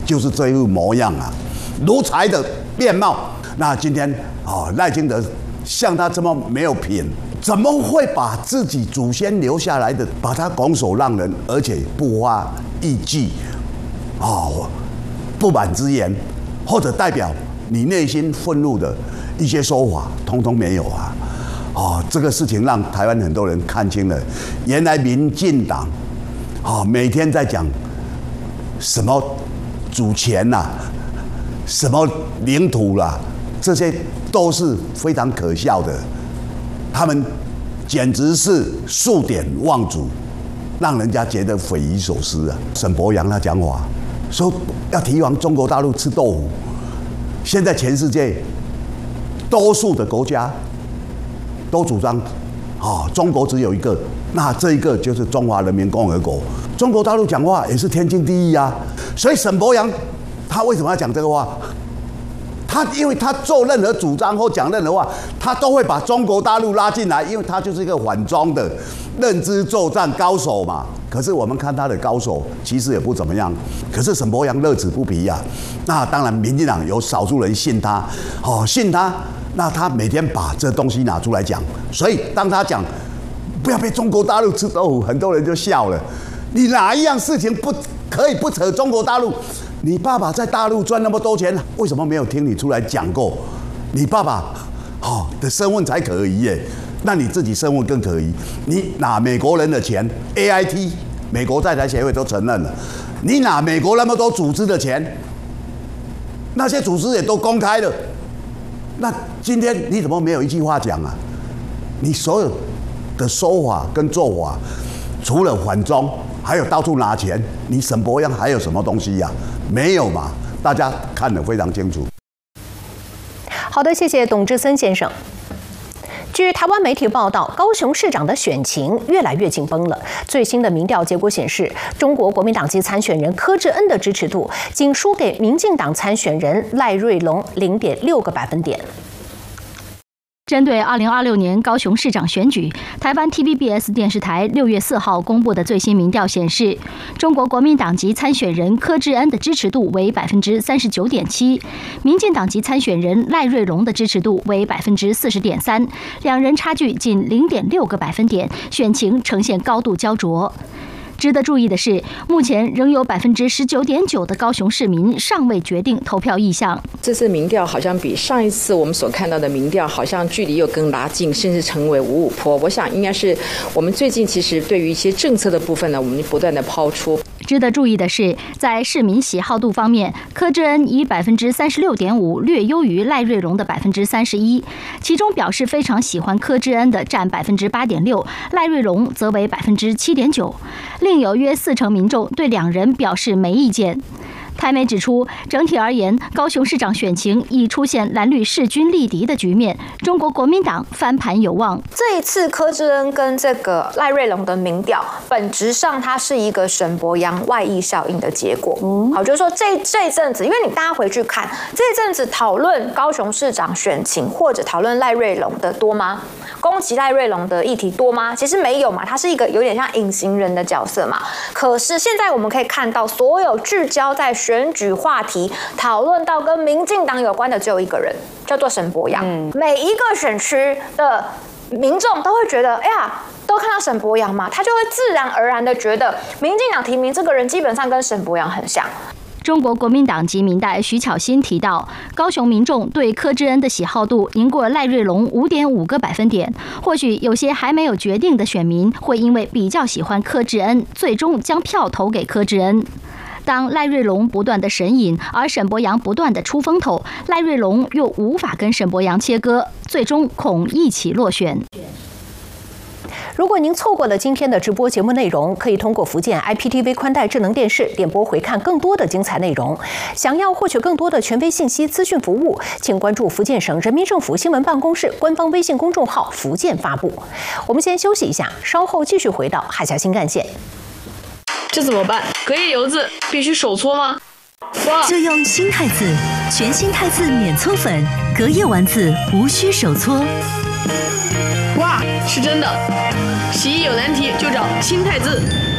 就是这副模样啊，奴才的面貌。那今天赖清德像他这么没有品，怎么会把自己祖先留下来的，把他拱手让人，而且不发一句不满之言，或者代表你内心愤怒的一些说法，通通没有啊！这个事情让台湾很多人看清了，原来民进党每天在讲什么主权呐、什么领土啦，这些都是非常可笑的。他们简直是数典忘祖，让人家觉得匪夷所思啊！沈伯洋他讲话说要提防中国大陆吃豆腐，现在全世界多数的国家都主张中国只有一个，那这一个就是中华人民共和国。中国大陆讲话也是天经地义啊。所以沈伯洋他为什么要讲这个话？因为他做任何主张或讲任何话，他都会把中国大陆拉进来，因为他就是一个反中的认知作战高手嘛。可是我们看他的高手，其实也不怎么样。可是沈伯洋乐此不疲啊。那当然，民进党有少数人信他，信他，那他每天把这东西拿出来讲。所以当他讲不要被中国大陆吃豆腐，很多人就笑了。你哪一样事情不可以不扯中国大陆？你爸爸在大陆赚那么多钱，为什么没有听你出来讲过？你爸爸的身份才可疑耶，那你自己身份更可疑。你拿美国人的钱 ，AIT 美国在台协会都承认了，你拿美国那么多组织的钱，那些组织也都公开了，那今天你怎么没有一句话讲啊？你所有的说法跟做法，除了反中，还有到处拿钱，你沈伯洋还有什么东西呀？没有嘛，大家看得非常清楚。 好的，谢谢董志森先生。据台湾媒体报道，高雄市长的选情越来越紧绷了。最新的民调结果显示，中国国民党籍参选人柯志恩的支持度仅输给民进党参选人赖瑞隆0.6个百分点。 针对2026年高雄市长选举，台湾 TVBS 电视台6月4号公布的最新民调显示，中国国民党籍参选人柯志恩的支持度为39.7%，民进党籍参选人赖瑞隆的支持度为40.3%，两人差距仅0.6个百分点，选情呈现高度焦灼。值得注意的是，目前仍有19.9%的高雄市民尚未决定投票意向。 这次民调好像比上一次我们所看到的民调好像距离又更拉近，甚至成为五五波。我想应该是我们最近其实对于一些政策的部分呢，我们不断的抛出。 值得注意的是，在市民喜好度方面，柯志恩以36.5%略优于赖瑞隆的31%，其中表示非常喜欢柯志恩的占8.6%，赖瑞隆则为7.9%。另有约40%民众对两人表示没意见。台媒指出，整体而言，高雄市长选情已出现蓝绿势均力敌的局面，中国国民党翻盘有望。 这一次柯志恩跟这个赖瑞隆的民调，本质上它是一个沈伯洋外溢效应的结果。好，就是说这一阵子，因为大家回去看这一阵子讨论高雄市长选情或者讨论赖瑞隆的多吗？攻击赖瑞隆的议题多吗？其实没有嘛，他是一个有点像隐形人的角色嘛。可是现在我们可以看到，所有聚焦在选举话题讨论到跟民进党有关的只有一个人，叫做沈伯洋。每一个选区的民众都会觉得，哎呀，都看到沈伯洋嘛，他就会自然而然的觉得民进党提名这个人基本上跟沈伯洋很像。 中国国民党籍民代徐巧芯提到，高雄民众对柯志恩的喜好度赢过赖瑞隆5.5个百分点。或许有些还没有决定的选民会因为比较喜欢柯志恩，最终将票投给柯志恩。当赖瑞隆不断的神隐，而沈伯洋不断的出风头，赖瑞隆又无法跟沈伯洋切割，最终恐一起落选。 如果您错过了今天的直播节目内容，可以通过福建 IPTV 宽带智能电视点播回看更多的精彩内容。想要获取更多的权威信息资讯服务，请关注福建省人民政府新闻办公室官方微信公众号“福建发布”。我们先休息一下，稍后继续回到海峡新干线。 这怎么办？隔夜油渍必须手搓吗？ 就用新汰渍，全新汰渍免搓粉，隔夜丸子无需手搓。 哇，是真的！洗衣有难题就找新汰渍。